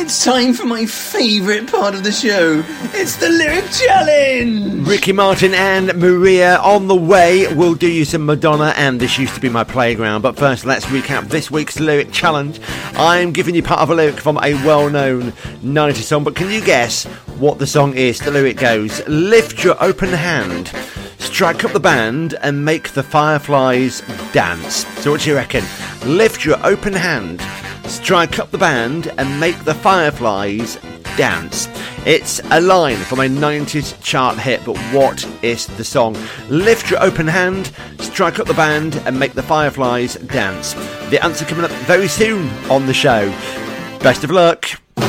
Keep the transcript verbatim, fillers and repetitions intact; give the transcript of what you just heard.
It's time for my favourite part of the show. It's the Lyric Challenge! Ricky Martin and Maria on the way. We'll do you some Madonna and This Used to Be My Playground. But first, let's recap this week's Lyric Challenge. I'm giving you part of a lyric from a well-known nineties song, but can you guess what the song is? The lyric goes, lift your open hand, strike up the band and make the fireflies dance. So what do you reckon? Lift your open hand, strike up the band and make the fireflies dance. It's a line from a nineties chart hit, but what is the song? Lift your open hand, strike up the band and make the fireflies dance. The answer coming up very soon on the show. Best of luck.